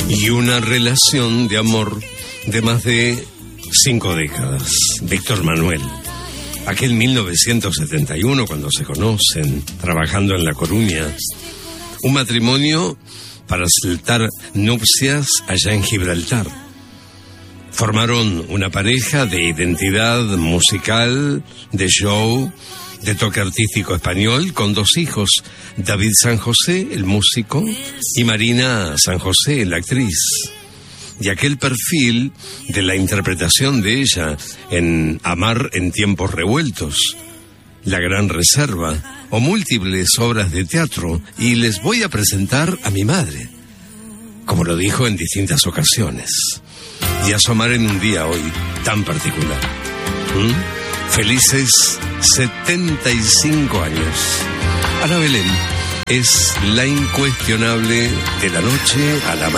Y una relación de amor de más de 5 décadas. Víctor Manuel. Aquel 1971, cuando se conocen, trabajando en La Coruña. Un matrimonio para saltar nupcias allá en Gibraltar. Formaron una pareja de identidad musical, de show, de toque artístico español, con 2 hijos, David San José, el músico, y Marina San José, la actriz. Y aquel perfil de la interpretación de ella en Amar en tiempos revueltos, La Gran Reserva, o múltiples obras de teatro, y les voy a presentar a mi madre, como lo dijo en distintas ocasiones, y asomar en un día hoy tan particular. Felices 75 años. Ana Belén es la incuestionable de la noche a la mañana.